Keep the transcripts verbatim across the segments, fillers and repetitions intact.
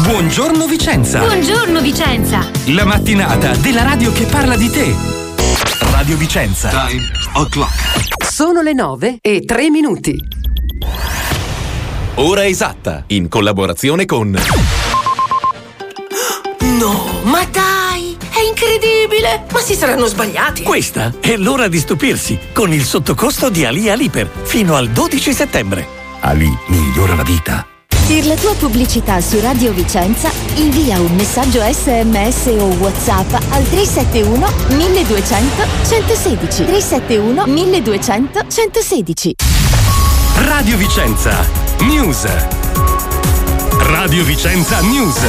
Buongiorno Vicenza. Buongiorno Vicenza. La mattinata della radio che parla di te. Radio Vicenza. Time o'clock. Sono le nove e tre minuti. Ora esatta, in collaborazione con... No, ma dai, è incredibile! Ma si saranno sbagliati. Questa è l'ora di stupirsi con il sottocosto di Ali Aliper fino al dodici settembre. Ali migliora la vita. Per la tua pubblicità su Radio Vicenza invia un messaggio esse emme esse o WhatsApp al tre sette uno milleduecento centosedici tre sette uno milleduecento centosedici. Radio Vicenza News. Radio Vicenza News.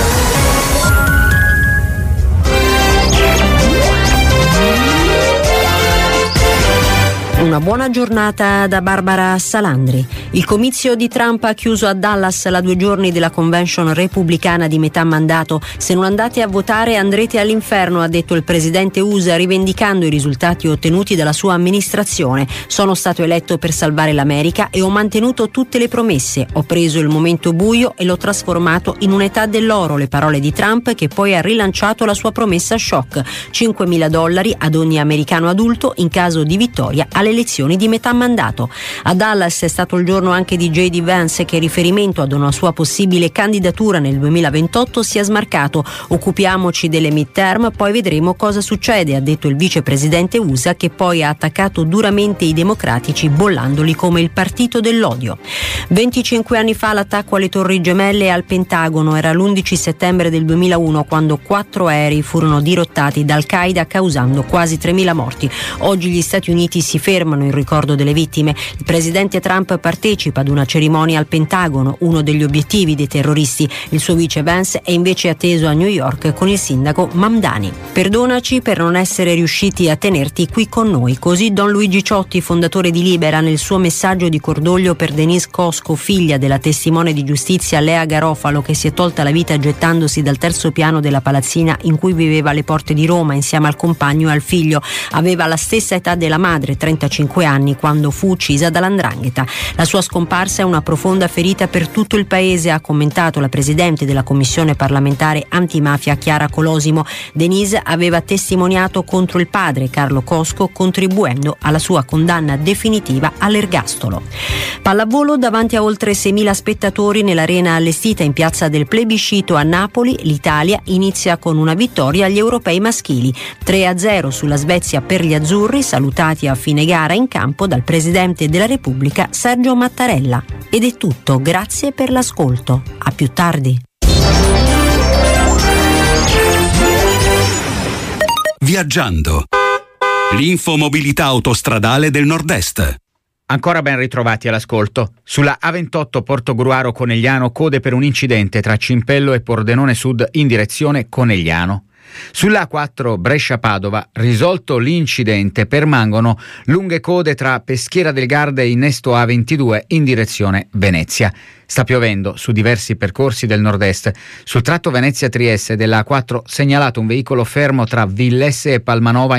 Una buona giornata da Barbara Salandri. Il comizio di Trump ha chiuso a Dallas la due giorni della convention repubblicana di metà mandato. Se non andate a votare andrete all'inferno, ha detto il presidente U S A, rivendicando i risultati ottenuti dalla sua amministrazione. Sono stato eletto per salvare l'America e ho mantenuto tutte le promesse. Ho preso il momento buio e l'ho trasformato in un'età dell'oro, le parole di Trump, che poi ha rilanciato la sua promessa shock: cinquemila dollari ad ogni americano adulto in caso di vittoria alle elezioni di metà mandato. A Dallas è stato il giorno anche di J D Vance, che in riferimento ad una sua possibile candidatura nel duemilaventotto si è smarcato. Occupiamoci delle midterm, poi vedremo cosa succede, ha detto il vicepresidente U S A, che poi ha attaccato duramente i democratici bollandoli come il partito dell'odio. venticinque anni fa l'attacco alle Torri Gemelle e al Pentagono. Era l'undici settembre del duemilauno quando quattro aerei furono dirottati da Al-Qaeda causando quasi tremila morti. Oggi gli Stati Uniti si fermano in ricordo delle vittime. Il presidente Trump partecipa ad una cerimonia al Pentagono, uno degli obiettivi dei terroristi. Il suo vice Vance è invece atteso a New York con il sindaco Mamdani. Perdonaci per non essere riusciti a tenerti qui con noi. Così Don Luigi Ciotti, fondatore di Libera, nel suo messaggio di cordoglio per Denise Cosco, figlia della testimone di giustizia Lea Garofalo, che si è tolta la vita gettandosi dal terzo piano della palazzina in cui viveva alle porte di Roma insieme al compagno e al figlio. Aveva la stessa età della madre, trentacinque anni, quando fu uccisa dall''ndrangheta. La sua scomparsa è una profonda ferita per tutto il paese, ha commentato la presidente della commissione parlamentare antimafia Chiara Colosimo. Denise aveva testimoniato contro il padre Carlo Cosco, contribuendo alla sua condanna definitiva all'ergastolo. Pallavolo davanti a oltre seimila spettatori nell'arena allestita in piazza del Plebiscito a Napoli. L'Italia inizia con una vittoria agli europei maschili, tre a zero sulla Svezia per gli azzurri, salutati a fine gara in campo dal Presidente della Repubblica Sergio Mattarella. Ed è tutto, grazie per l'ascolto. A più tardi. Viaggiando. L'infomobilità autostradale del Nord-Est. Ancora ben ritrovati all'ascolto. Sulla A ventotto Portogruaro Conegliano, code per un incidente tra Cimpello e Pordenone Sud in direzione Conegliano. Sulla A quattro Brescia-Padova, risolto l'incidente, permangono lunghe code tra Peschiera del Garda e Innesto A ventidue in direzione Venezia. Sta piovendo su diversi percorsi del nord-est. Sul tratto Venezia-Trieste della A quattro segnalato un veicolo fermo tra Villesse e Palmanova